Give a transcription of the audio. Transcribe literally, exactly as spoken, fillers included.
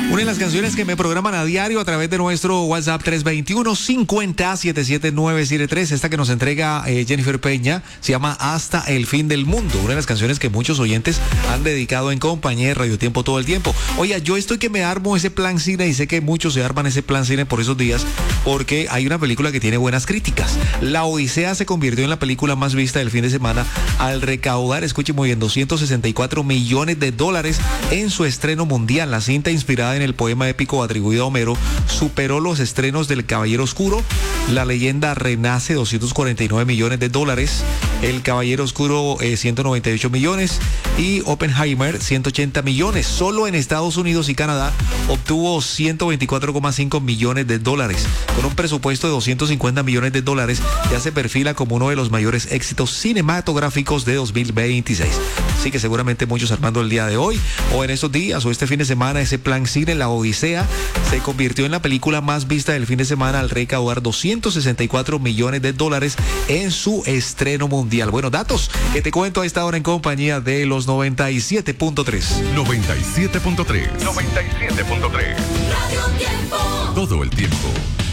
Una de las canciones que me programan a diario a través de nuestro WhatsApp tres dos uno, cincuenta, setenta y siete nueve siete tres. Esta que nos entrega eh, Jennifer Peña se llama Hasta el Fin del Mundo. Una de las canciones que muchos oyentes han dedicado en compañía de Radio Tiempo todo el tiempo. Oye, yo estoy que me armo ese plan cine y sé que muchos se arman ese plan cine por esos días porque hay una película que tiene buenas críticas. La Odisea se convirtió en la película más vista del fin de semana al recaudar, escuche muy bien, doscientos sesenta y cuatro millones de dólares en su estreno mundial. La cinta, inspirada en el poema épico atribuido a Homero, superó los estrenos del Caballero Oscuro. La leyenda renace, doscientos cuarenta y nueve millones de dólares. El Caballero Oscuro, eh, ciento noventa y ocho millones. Y Oppenheimer, ciento ochenta millones. Solo en Estados Unidos y Canadá obtuvo ciento veinticuatro coma cinco millones de dólares. Con un presupuesto de doscientos cincuenta millones de dólares, ya se perfila como uno de los mayores éxitos cinematográficos de dos mil veintiséis. Así que seguramente muchos armando el día de hoy, o en estos días, o este fin de semana, ese plan cine, La Odisea, se convirtió en la película más vista del fin de semana al recaudar doscientos sesenta y cuatro millones de dólares en su estreno mundial. Bueno, datos que te cuento a esta hora en compañía de los noventa y siete punto tres. noventa y siete punto tres. noventa y siete punto tres. Todo el tiempo.